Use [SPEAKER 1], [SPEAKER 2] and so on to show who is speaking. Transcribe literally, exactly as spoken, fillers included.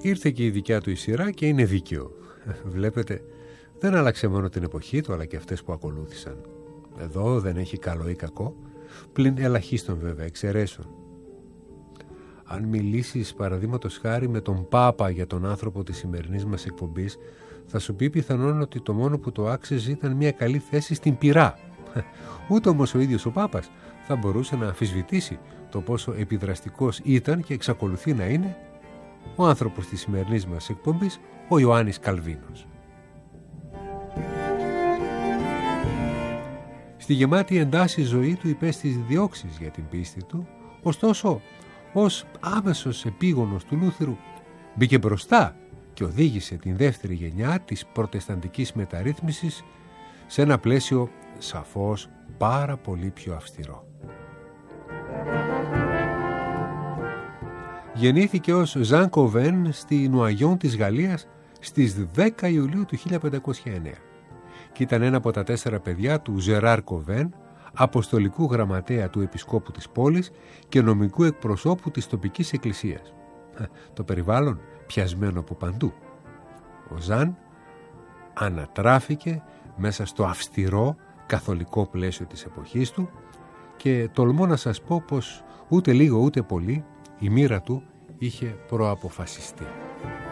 [SPEAKER 1] Ήρθε και η δικιά του η σειρά και είναι δίκαιο. Βλέπετε, δεν άλλαξε μόνο την εποχή του, αλλά και αυτές που ακολούθησαν. Εδώ δεν έχει καλό ή κακό, πλην ελαχίστων βέβαια εξαιρέσεων. Αν μιλήσεις παραδείγματος χάρη με τον Πάπα για τον άνθρωπο της σημερινής μας εκπομπής, θα σου πει πιθανόν ότι το μόνο που το άξιζε ήταν μια καλή θέση στην πυρά. Ούτε όμως ο ίδιος ο Πάπας θα μπορούσε να αμφισβητήσει το πόσο επιδραστικός ήταν και εξακολουθεί να είναι ο άνθρωπος της σημερινής μας εκπομπής, ο Ιωάννης Καλβίνος. Στη γεμάτη εντάση ζωή του υπέστη διώξεις για την πίστη του, ωστόσο ως άμεσος επίγονος του Λούθυρου μπήκε μπροστά και οδήγησε την δεύτερη γενιά της προτεσταντικής μεταρρύθμισης σε ένα πλαίσιο σαφώς πάρα πολύ πιο αυστηρό. Γεννήθηκε ως Ζαν Κοβέν στη Νουαγιόν της Γαλλίας στις δέκα Ιουλίου του χίλια πεντακόσια εννέα και ήταν ένα από τα τέσσερα παιδιά του Ζεράρ Κοβέν, αποστολικού γραμματέα του επισκόπου της πόλης και νομικού εκπροσώπου της τοπικής εκκλησίας. Το περιβάλλον πιασμένο από παντού. Ο Ζαν ανατράφηκε μέσα στο αυστηρό καθολικό πλαίσιο της εποχής του και τολμώ να σας πω πως ούτε λίγο ούτε πολύ η μοίρα του είχε προαποφασιστεί.